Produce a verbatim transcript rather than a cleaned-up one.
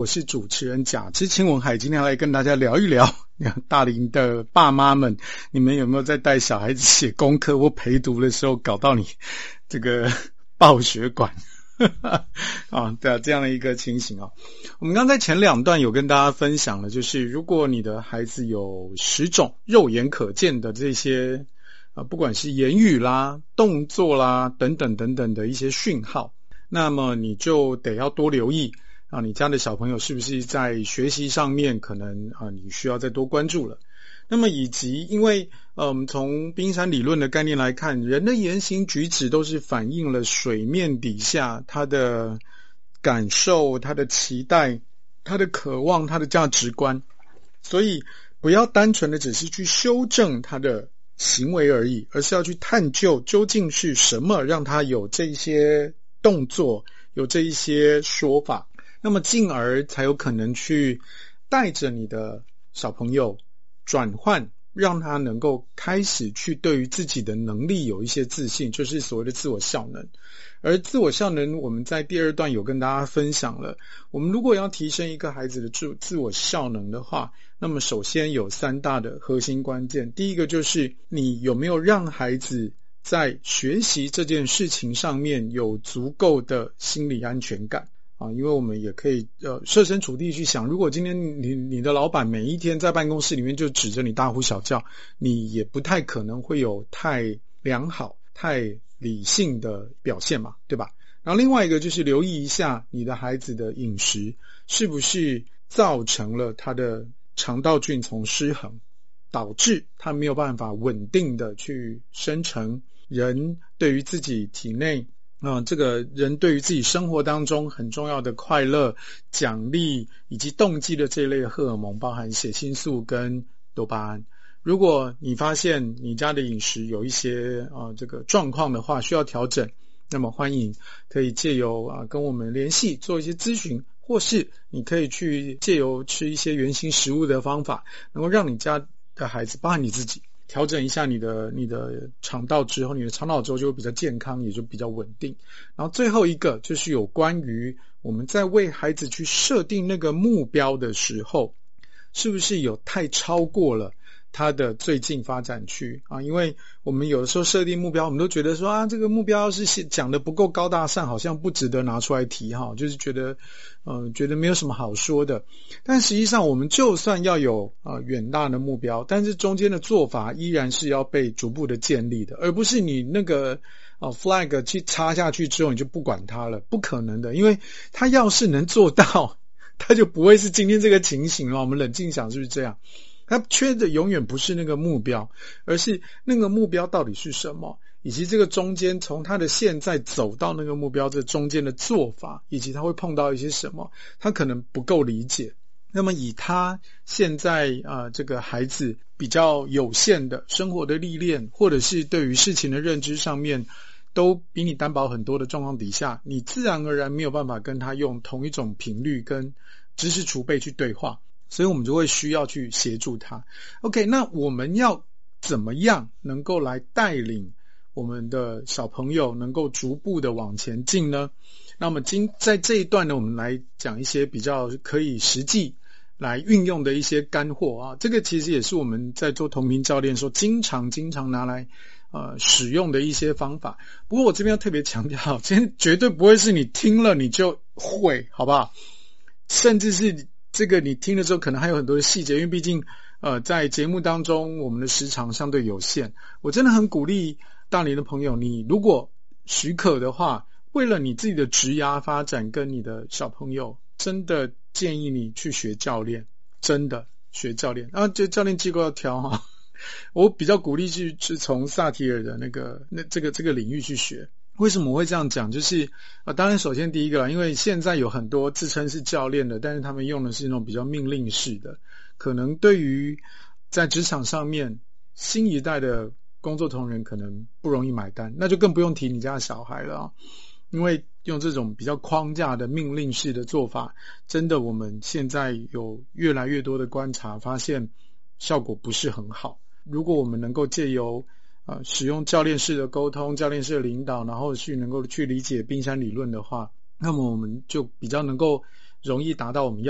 我是主持人贾之清文海，今天来跟大家聊一聊大龄的爸妈们，你们有没有在带小孩子写功课或陪读的时候搞到你这个爆血管啊，对啊，这样的一个情形啊。我们刚才前两段有跟大家分享了，就是如果你的孩子有十种肉眼可见的这些啊，不管是言语啦、动作啦等等等等的一些讯号，那么你就得要多留意啊，你家的小朋友是不是在学习上面可能啊，你需要再多关注了。那么以及因为呃，我们从冰山理论的概念来看，人的言行举止都是反映了水面底下他的感受、他的期待、他的渴望、他的价值观，所以不要单纯的只是去修正他的行为而已，而是要去探究究竟是什么让他有这些动作，有这一些说法，那么进而才有可能去带着你的小朋友转换，让他能够开始去对于自己的能力有一些自信，就是所谓的自我效能。而自我效能我们在第二段有跟大家分享了，我们如果要提升一个孩子的自我效能的话，那么首先有三大的核心关键。第一个就是你有没有让孩子在学习这件事情上面有足够的心理安全感啊，因为我们也可以呃设身处地去想，如果今天你你的老板每一天在办公室里面就指着你大呼小叫，你也不太可能会有太良好、太理性的表现嘛，对吧？然后另外一个就是留意一下你的孩子的饮食是不是造成了他的肠道菌丛失衡，导致他没有办法稳定的去生成人对于自己体内呃，这个人对于自己生活当中很重要的快乐、奖励以及动机的这一类荷尔蒙，包含血清素跟多巴胺。如果你发现你家的饮食有一些呃这个状况的话，需要调整，那么欢迎可以借由啊、呃、跟我们联系做一些咨询，或是你可以去借由吃一些原型食物的方法，能够让你家的孩子，包含你自己，调整一下你的你的肠道之后，你的肠道之后就会比较健康，也就比较稳定。然后最后一个就是有关于我们在为孩子去设定那个目标的时候，是不是有太超过了他的最近发展区啊？因为我们有的时候设定目标，我们都觉得说啊，这个目标是讲的不够高大上，好像不值得拿出来提哈，就是觉得呃觉得没有什么好说的。但实际上我们就算要有啊、呃、远大的目标，但是中间的做法依然是要被逐步的建立的，而不是你那个啊、呃、flag 去插下去之后你就不管它了，不可能的，因为他要是能做到，他就不会是今天这个情形了。我们冷静想是不是这样？他缺的永远不是那个目标，而是那个目标到底是什么，以及这个中间从他的现在走到那个目标这中间的做法，以及他会碰到一些什么，他可能不够理解。那么以他现在啊、呃、这个孩子比较有限的生活的历练，或者是对于事情的认知上面都比你单薄很多的状况底下，你自然而然没有办法跟他用同一种频率跟知识储备去对话，所以我们就会需要去协助他。 OK， 那我们要怎么样能够来带领我们的小朋友能够逐步的往前进呢？那么今在这一段呢，我们来讲一些比较可以实际来运用的一些干货啊，这个其实也是我们在做同频教练说经常经常拿来呃使用的一些方法。不过我这边要特别强调，今天绝对不会是你听了你就会，好不好？甚至是这个你听了之后可能还有很多的细节，因为毕竟呃在节目当中我们的时长相对有限。我真的很鼓励大龄的朋友，你如果许可的话，为了你自己的职涯发展跟你的小朋友，真的建议你去学教练，真的学教练啊，这教练机构要挑哈。我比较鼓励去是从萨提尔的那个那这个这个领域去学。为什么我会这样讲？就是呃，当然首先第一个，因为现在有很多自称是教练的，但是他们用的是那种比较命令式的，可能对于在职场上面新一代的工作同仁可能不容易买单，那就更不用提你家的小孩了啊。因为用这种比较框架的命令式的做法，真的我们现在有越来越多的观察发现效果不是很好。如果我们能够借由呃，使用教练式的沟通、教练式的领导，然后去能够去理解冰山理论的话，那么我们就比较能够容易达到我们要